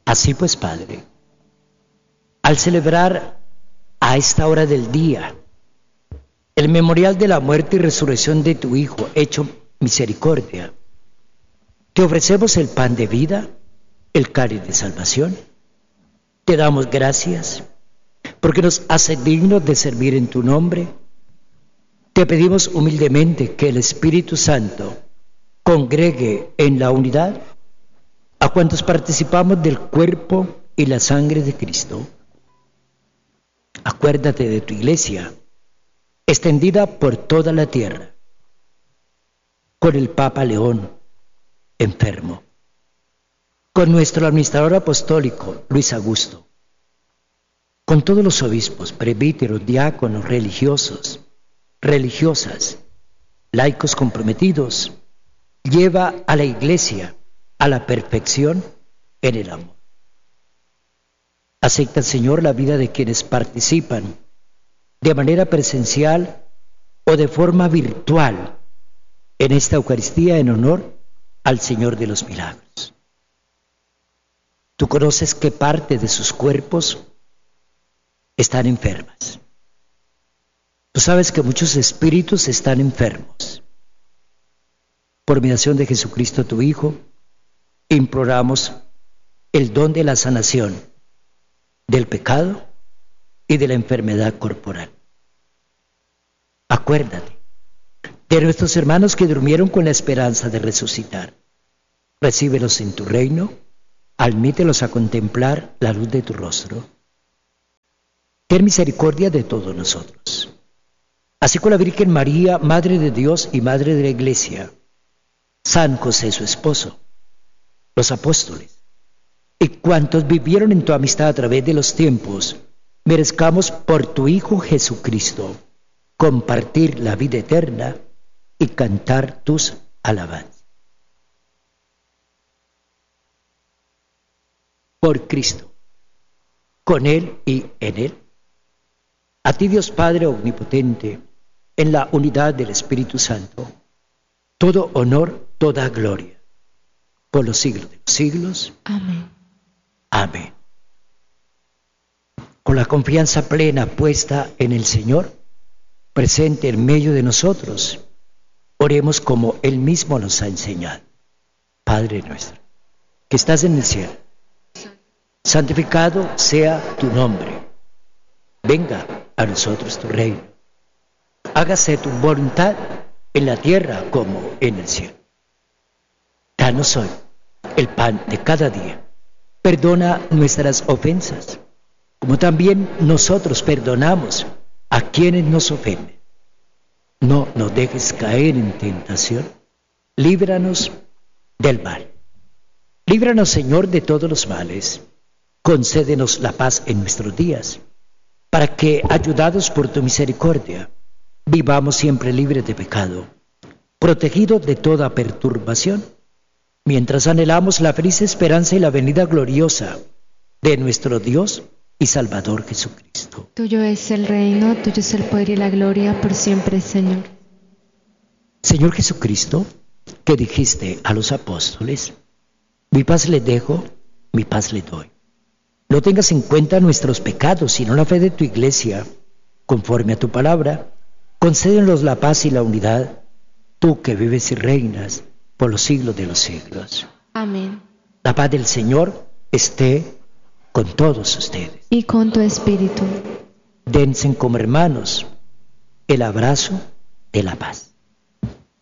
Así pues, Padre, al celebrar a esta hora del día el memorial de la muerte y resurrección de tu Hijo, hecho misericordia, te ofrecemos el pan de vida, el cáliz de salvación. Te damos gracias porque nos hace dignos de servir en tu nombre. Te pedimos humildemente que el Espíritu Santo congregue en la unidad a cuantos participamos del cuerpo y la sangre de Cristo. Acuérdate de tu iglesia, extendida por toda la tierra, con el Papa León, enfermo, con nuestro administrador apostólico, Luis Augusto, con todos los obispos, presbíteros, diáconos, religiosos, religiosas, laicos comprometidos. Lleva a la iglesia a la perfección en el amor. Acepta, Señor, la vida de quienes participan de manera presencial o de forma virtual en esta Eucaristía en honor al Señor de los milagros. Tú conoces qué parte de sus cuerpos están enfermas. Tú sabes que muchos espíritus están enfermos. Por mediación de Jesucristo tu Hijo, imploramos el don de la sanación del pecado y de la enfermedad corporal. Acuérdate de nuestros hermanos que durmieron con la esperanza de resucitar. Recíbelos en tu reino, admítelos a contemplar la luz de tu rostro. Ten misericordia de todos nosotros. Así con la Virgen María, Madre de Dios y Madre de la Iglesia, San José su esposo, los apóstoles, y cuantos vivieron en tu amistad a través de los tiempos, merezcamos por tu Hijo Jesucristo compartir la vida eterna y cantar tus alabanzas. Por Cristo, con Él y en Él, a ti Dios Padre omnipotente, en la unidad del Espíritu Santo, todo honor, toda gloria, por los siglos de los siglos. Amén. Amén. Con la confianza plena puesta en el Señor, presente en medio de nosotros, oremos como Él mismo nos ha enseñado. Padre nuestro, que estás en el cielo, santificado sea tu nombre. Venga a nosotros tu reino. Hágase tu voluntad en la tierra como en el cielo. Danos hoy el pan de cada día. Perdona nuestras ofensas, como también nosotros perdonamos a quienes nos ofenden. No nos dejes caer en tentación. Líbranos del mal. Líbranos, Señor, de todos los males. Concédenos la paz en nuestros días, para que, ayudados por tu misericordia, vivamos siempre libres de pecado, protegidos de toda perturbación, mientras anhelamos la feliz esperanza y la venida gloriosa de nuestro Dios y Salvador Jesucristo. Tuyo es el reino, tuyo es el poder y la gloria por siempre, Señor. Señor Jesucristo, que dijiste a los apóstoles, mi paz les dejo, mi paz les doy. No tengas en cuenta nuestros pecados, sino la fe de tu iglesia. Conforme a tu palabra, concédenos la paz y la unidad, tú que vives y reinas por los siglos de los siglos. Amén. La paz del Señor esté con todos ustedes. Y con tu espíritu. Dense como hermanos el abrazo de la paz.